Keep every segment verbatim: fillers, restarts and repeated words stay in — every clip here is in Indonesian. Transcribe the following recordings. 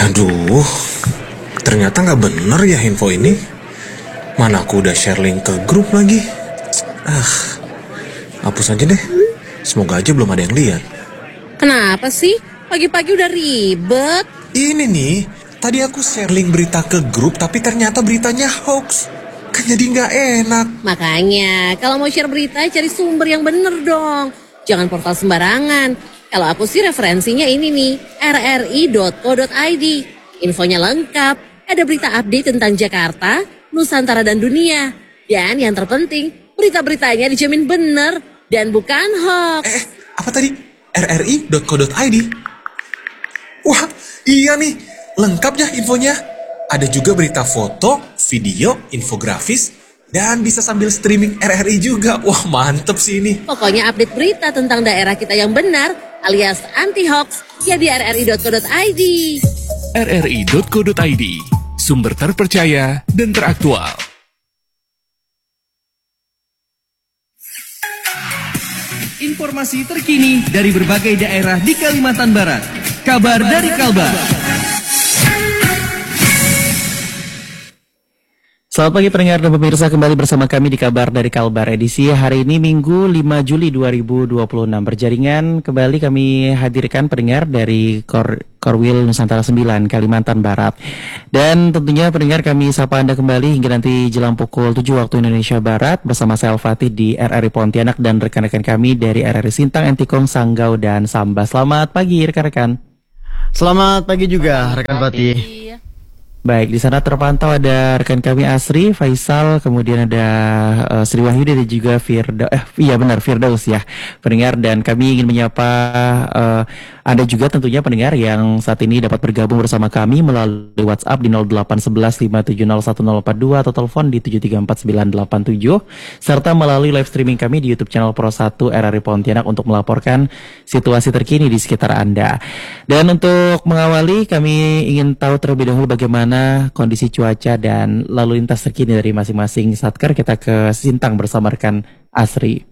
Aduh, ternyata nggak bener ya info ini. Mana aku udah share link ke grup lagi. Ah, hapus aja deh. Semoga aja belum ada yang lihat. Kenapa sih? Pagi-pagi udah ribet. Ini nih, tadi aku share link berita ke grup tapi ternyata beritanya hoax. Kan jadi nggak enak. Makanya, kalau mau share berita cari sumber yang bener dong. Jangan portal sembarangan. Kalau aku sih referensinya ini nih, r r i dot co dot i d. Infonya lengkap, ada berita update tentang Jakarta, Nusantara dan dunia. Dan yang terpenting, berita-beritanya dijamin bener dan bukan hoax. Eh, apa tadi? r r i dot co dot i d? Wah, iya nih, lengkap ya infonya. Ada juga berita foto, video, infografis, dan bisa sambil streaming R R I juga. Wah, mantep sih ini. Pokoknya update berita tentang daerah kita yang benar alias anti-hoax ya di r r i dot co dot i d. r r i dot co dot i d, sumber terpercaya dan teraktual. Informasi terkini dari berbagai daerah di Kalimantan Barat. Kabar dari Kalbar. Selamat pagi pendengar dan pemirsa, kembali bersama kami di Kabar dari Kalbar edisi hari ini Minggu lima Juli dua ribu dua puluh enam. Berjaringan kembali kami hadirkan pendengar dari Kor Korwil Nusantara sembilan Kalimantan Barat. Dan tentunya pendengar kami sapa Anda kembali hingga nanti jelang pukul tujuh waktu Indonesia Barat bersama saya Al-Fatih di R R I Pontianak dan rekan-rekan kami dari R R I Sintang, Entikong, Sanggau dan Sambas. Selamat pagi rekan-rekan. Selamat pagi juga rekan Fatih. Baik, di sana terpantau ada rekan kami Asri, Faisal, kemudian ada uh, Sri Wahyudi dan juga Firdaus. Eh, iya benar Firdaus ya, pendengar. Dan kami ingin menyapa uh, Anda juga tentunya pendengar yang saat ini dapat bergabung bersama kami melalui WhatsApp di nol delapan satu satu lima tujuh nol satu nol empat dua atau telepon di tujuh tiga empat sembilan delapan tujuh, serta melalui live streaming kami di YouTube channel Pro satu R R I Pontianak untuk melaporkan situasi terkini di sekitar Anda. Dan untuk mengawali, kami ingin tahu terlebih dahulu bagaimana kondisi cuaca dan lalu lintas terkini dari masing-masing satker. Kita ke Sintang bersama rekan Asri.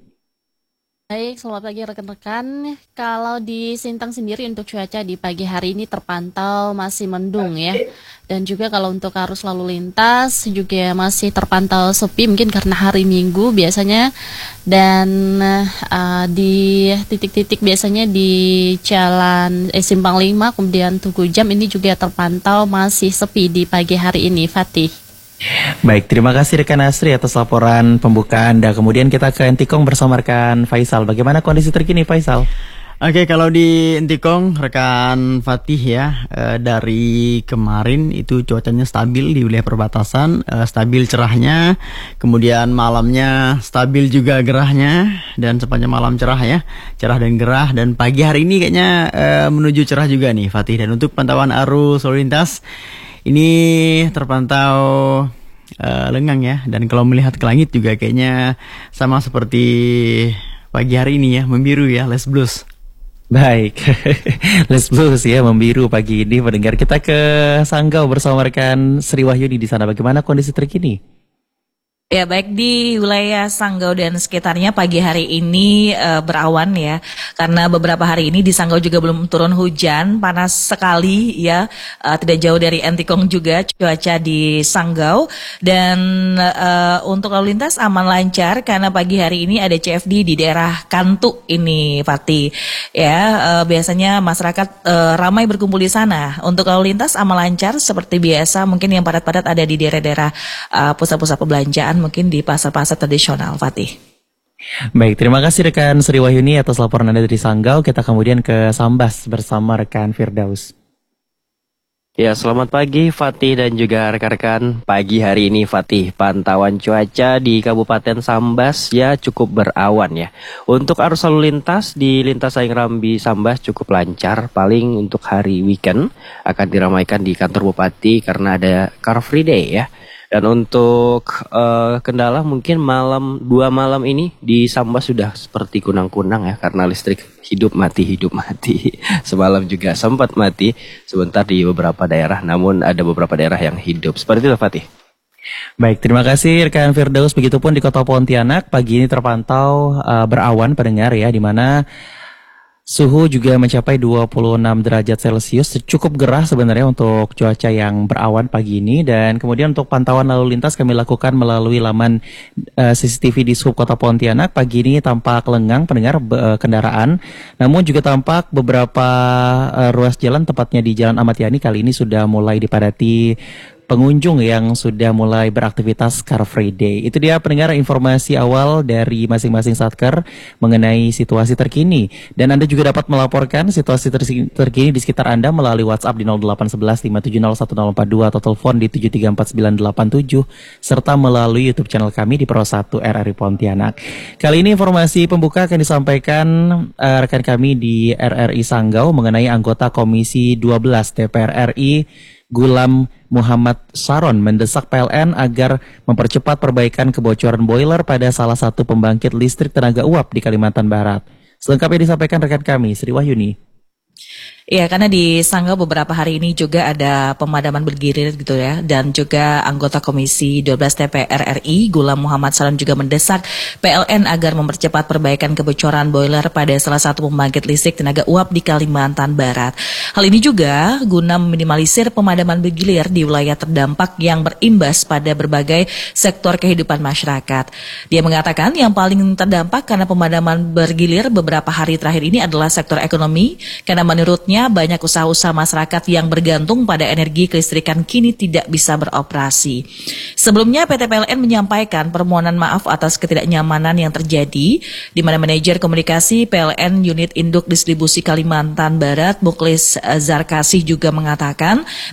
Baik, selamat pagi rekan-rekan. Kalau di Sintang sendiri untuk cuaca di pagi hari ini terpantau masih mendung ya. Dan juga kalau untuk arus lalu lintas juga masih terpantau sepi, mungkin karena hari Minggu biasanya. Dan uh, di titik-titik biasanya di Jalan eh, Simpang lima kemudian Tugu Jam ini juga terpantau masih sepi di pagi hari ini, Fatih. Baik, terima kasih rekan Asri atas laporan pembukaan Anda. Kemudian kita ke Entikong bersama rekan Faisal. Bagaimana kondisi terkini Faisal? Oke, kalau di Entikong rekan Fatih ya, e, dari kemarin itu cuacanya stabil di wilayah perbatasan, e, stabil cerahnya, kemudian malamnya stabil juga gerahnya, dan sepanjang malam cerah ya, cerah dan gerah, dan pagi hari ini kayaknya e, menuju cerah juga nih Fatih. Dan untuk pantauan arus lalu lintas ini terpantau uh, lengang ya. Dan kalau melihat ke langit juga kayaknya sama seperti pagi hari ini ya, membiru ya, less blues. Baik, less blues ya, membiru pagi ini. Pendengar, kita ke Sanggau bersama rekan Sri Wahyudi di sana. Bagaimana kondisi terkini? Ya, baik, di wilayah Sanggau dan sekitarnya pagi hari ini uh, berawan ya, karena beberapa hari ini di Sanggau juga belum turun hujan, panas sekali ya, uh, tidak jauh dari Entikong juga cuaca di Sanggau. Dan uh, untuk lalu lintas aman lancar karena pagi hari ini ada C F D di daerah Kantu ini, Fatih. Ya, uh, biasanya masyarakat uh, ramai berkumpul di sana. Untuk lalu lintas aman lancar seperti biasa, mungkin yang padat-padat ada di daerah-daerah uh, pusat-pusat perbelanjaan, mungkin di pasar-pasar tradisional, Fatih. Baik, terima kasih rekan Sri Wahyuni atas laporan Anda dari Sanggau. Kita kemudian ke Sambas bersama rekan Firdaus. Ya, selamat pagi Fatih dan juga rekan-rekan. Pagi hari ini Fatih, pantauan cuaca di Kabupaten Sambas ya cukup berawan ya. Untuk arus lalu lintas di lintas Saing Rambi Sambas cukup lancar. Paling untuk hari weekend akan diramaikan di kantor Bupati karena ada Car Free Day ya. Dan untuk uh, kendala mungkin malam dua malam ini di Sambas sudah seperti kunang-kunang ya, karena listrik hidup mati hidup mati. Semalam juga sempat mati sebentar di beberapa daerah, namun ada beberapa daerah yang hidup. Seperti itu Fatih. Baik, terima kasih rekan Firdaus. Begitupun di Kota Pontianak pagi ini terpantau uh, berawan pendengar ya, di mana Suhu juga mencapai dua puluh enam derajat Celcius, cukup gerah sebenarnya untuk cuaca yang berawan pagi ini. Dan kemudian untuk pantauan lalu lintas kami lakukan melalui laman uh, C C T V di Sub Kota Pontianak. Pagi ini tampak lengang pendengar uh, kendaraan, namun juga tampak beberapa uh, ruas jalan, tepatnya di Jalan Ahmad Yani kali ini sudah mulai dipadati pengunjung yang sudah mulai beraktivitas Car Free Day. Itu dia pendengar informasi awal dari masing-masing satker mengenai situasi terkini. Dan Anda juga dapat melaporkan situasi terkini di sekitar Anda melalui WhatsApp di nol delapan satu satu lima tujuh nol satu nol empat dua atau telepon di tujuh tiga empat sembilan delapan tujuh serta melalui YouTube channel kami di Pro satu R R I Pontianak. Kali ini informasi pembuka akan disampaikan uh, rekan kami di R R I Sanggau mengenai anggota Komisi dua belas D P R R I Gulam Muhammad Saron mendesak P L N agar mempercepat perbaikan kebocoran boiler pada salah satu pembangkit listrik tenaga uap di Kalimantan Barat. Selengkapnya disampaikan rekan kami, Sri Wahyuni. Iya, karena di Sanggau beberapa hari ini juga ada pemadaman bergilir gitu ya, dan juga anggota Komisi dua belas D P R R I Gulam Muhammad Salam juga mendesak P L N agar mempercepat perbaikan kebocoran boiler pada salah satu pembangkit listrik tenaga uap di Kalimantan Barat. Hal ini juga guna meminimalisir pemadaman bergilir di wilayah terdampak yang berimbas pada berbagai sektor kehidupan masyarakat. Dia mengatakan yang paling terdampak karena pemadaman bergilir beberapa hari terakhir ini adalah sektor ekonomi, karena menurutnya banyak usaha-usaha masyarakat yang bergantung pada energi kelistrikan kini tidak bisa beroperasi. Sebelumnya P T P L N menyampaikan permohonan maaf atas ketidaknyamanan yang terjadi, di mana manajer komunikasi P L N Unit Induk Distribusi Kalimantan Barat, Muklis Zarkasih juga mengatakan